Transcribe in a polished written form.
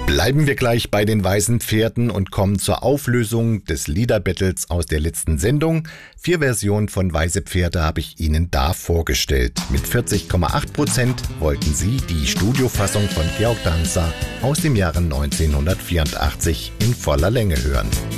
Bleiben wir gleich bei den weißen Pferden und kommen zur Auflösung des Liederbattles aus der letzten Sendung. 4 Versionen von Weiße Pferde habe ich Ihnen da vorgestellt. Mit 40,8% wollten Sie die Studiofassung von Georg Danzer aus dem Jahre 1984 in voller Länge hören.